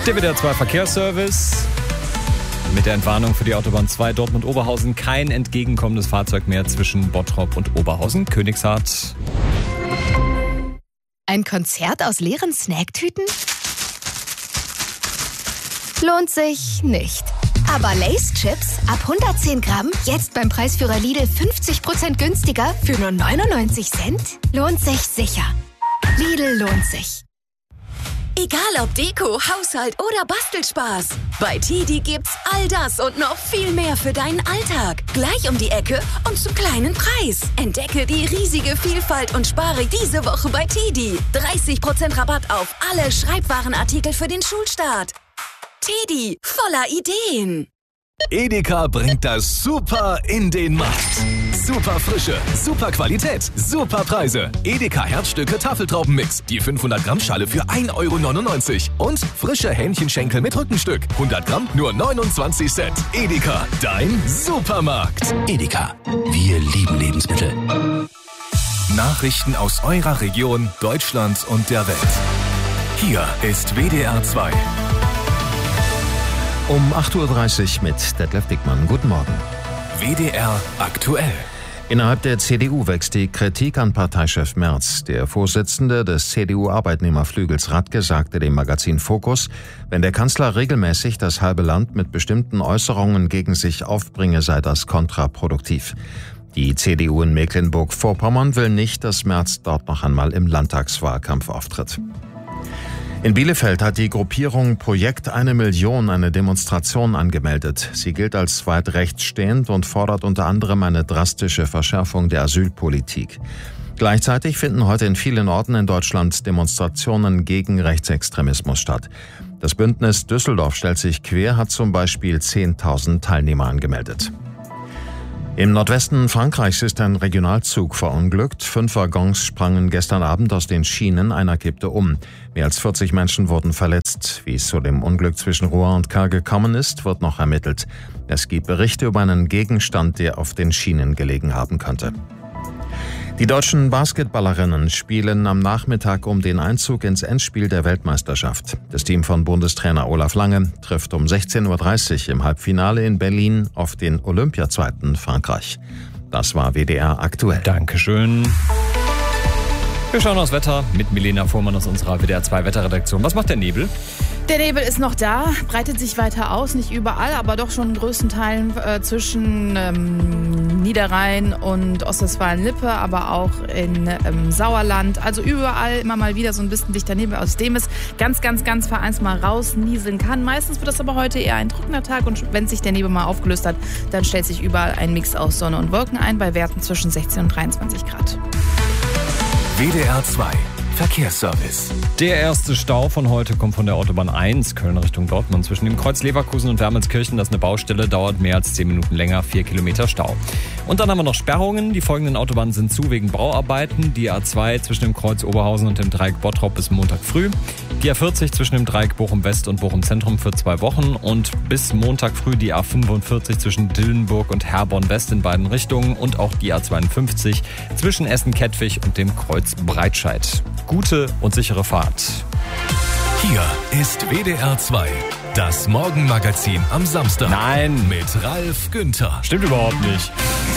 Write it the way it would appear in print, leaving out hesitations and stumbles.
Der WDR 2 Verkehrsservice. Mit der Entwarnung für die Autobahn 2 Dortmund-Oberhausen kein entgegenkommendes Fahrzeug mehr zwischen Bottrop und Oberhausen. Königshardt. Ein Konzert aus leeren Snacktüten? Lohnt sich nicht. Aber Lay's Chips ab 110 Gramm, jetzt beim Preisführer Lidl 50% günstiger für nur 99 Cent? Lohnt sich sicher. Lidl lohnt sich. Egal ob Deko, Haushalt oder Bastelspaß. Bei TEDi gibt's all das und noch viel mehr für deinen Alltag. Gleich um die Ecke und zum kleinen Preis. Entdecke die riesige Vielfalt und spare diese Woche bei TEDi. 30% Rabatt auf alle Schreibwarenartikel für den Schulstart. TEDi, voller Ideen. Edeka bringt das Super in den Markt. Super Frische, super Qualität, super Preise. Edeka Herzstücke Tafeltraubenmix. Die 500 Gramm Schale für 1,99 € Und frische Hähnchenschenkel mit Rückenstück. 100 Gramm nur 29 Cent. Edeka, dein Supermarkt. Edeka, wir lieben Lebensmittel. Nachrichten aus eurer Region, Deutschland und der Welt. Hier ist WDR 2. Um 8.30 Uhr mit Detlef Dickmann. Guten Morgen. WDR aktuell. Innerhalb der CDU wächst die Kritik an Parteichef Merz. Der Vorsitzende des CDU-Arbeitnehmerflügels Radke sagte dem Magazin Focus, wenn der Kanzler regelmäßig das halbe Land mit bestimmten Äußerungen gegen sich aufbringe, sei das kontraproduktiv. Die CDU in Mecklenburg-Vorpommern will nicht, dass Merz dort noch einmal im Landtagswahlkampf auftritt. In Bielefeld hat die Gruppierung Projekt 1 Million eine Demonstration angemeldet. Sie gilt als weit rechtsstehend und fordert unter anderem eine drastische Verschärfung der Asylpolitik. Gleichzeitig finden heute in vielen Orten in Deutschland Demonstrationen gegen Rechtsextremismus statt. Das Bündnis Düsseldorf stellt sich quer, hat zum Beispiel 10.000 Teilnehmer angemeldet. Im Nordwesten Frankreichs ist ein Regionalzug verunglückt. 5 Waggons sprangen gestern Abend aus den Schienen, einer kippte um. Mehr als 40 Menschen wurden verletzt. Wie es zu dem Unglück zwischen Rouen und Caen gekommen ist, wird noch ermittelt. Es gibt Berichte über einen Gegenstand, der auf den Schienen gelegen haben könnte. Die deutschen Basketballerinnen spielen am Nachmittag um den Einzug ins Endspiel der Weltmeisterschaft. Das Team von Bundestrainer Olaf Lange trifft um 16.30 Uhr im Halbfinale in Berlin auf den Olympiazweiten Frankreich. Das war WDR aktuell. Dankeschön. Wir schauen aufs Wetter mit Milena Fuhrmann aus unserer WDR 2 Wetterredaktion. Was macht der Nebel? Der Nebel ist noch da, breitet sich weiter aus, nicht überall, aber doch schon in größten Teilen zwischen Niederrhein und Ostwestfalen-Lippe, aber auch in Sauerland. Also überall immer mal wieder so ein bisschen dichter Nebel, aus dem es ganz vereinzelt mal rausnieseln kann. Meistens wird das aber heute eher ein trockener Tag und wenn sich der Nebel mal aufgelöst hat, dann stellt sich überall ein Mix aus Sonne und Wolken ein, bei Werten zwischen 16 und 23 Grad. WDR 2 Verkehrsservice. Der erste Stau von heute kommt von der Autobahn 1, Köln Richtung Dortmund. Zwischen dem Kreuz Leverkusen und Wermelskirchen, das ist eine Baustelle, dauert mehr als 10 Minuten länger, 4 Kilometer Stau. Und dann haben wir noch Sperrungen. Die folgenden Autobahnen sind zu wegen Bauarbeiten. Die A2 zwischen dem Kreuz Oberhausen und dem Dreieck Bottrop bis Montag früh. Die A40 zwischen dem Dreieck Bochum West und Bochum Zentrum für 2 Wochen. Und bis Montag früh die A45 zwischen Dillenburg und Herborn West in beiden Richtungen. Und auch die A52 zwischen Essen-Kettwig und dem Kreuz Breitscheid. Gute und sichere Fahrt. Hier ist WDR 2, das Morgenmagazin am Samstag. Nein. Mit Ralf Günther. Stimmt überhaupt nicht.